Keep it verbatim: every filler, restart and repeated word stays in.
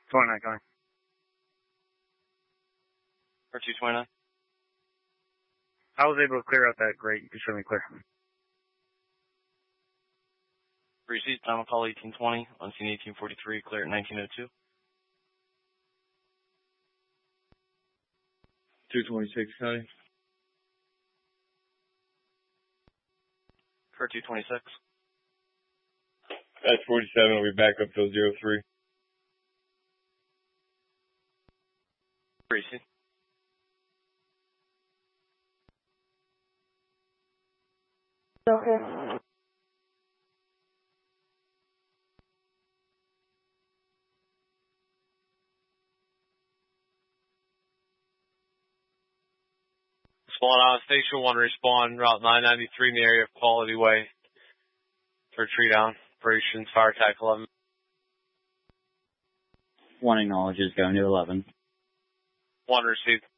twenty-nine, going. R two twenty-nine. I was able to clear out that grate. You can show me clear. Receipt, final call eighteen twenty, on scene eighteen forty-three, clear at nineteen oh two. two twenty-six, Cody. For two twenty-six. That's forty-seven, we'll be back up till zero three. Receipt. Okay. Spawn on Station one, respawn Route nine ninety-three in the area of Quality Way for tree down operations, fire attack eleven. One acknowledges going to eleven. One received.